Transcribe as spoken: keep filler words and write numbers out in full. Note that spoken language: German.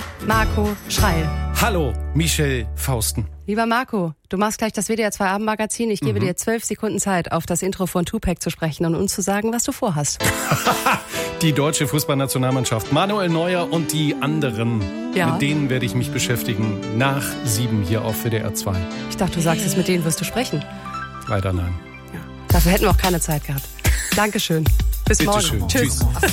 Marco Schreil. Hallo, Michel Fausten. Lieber Marco, du machst gleich das W D R zwei Abendmagazin. Ich gebe mhm. dir zwölf Sekunden Zeit, auf das Intro von Tupac zu sprechen und uns zu sagen, was du vorhast. Die deutsche Fußballnationalmannschaft, Manuel Neuer und die anderen. Ja. Mit denen werde ich mich beschäftigen. Nach sieben hier auf W D R zwei. Ich dachte, du sagst es, mit denen wirst du sprechen. Leider nein. Ja. Dafür hätten wir auch keine Zeit gehabt. Dankeschön. Bis Bitte morgen. Schön. Tschüss. Tschüss.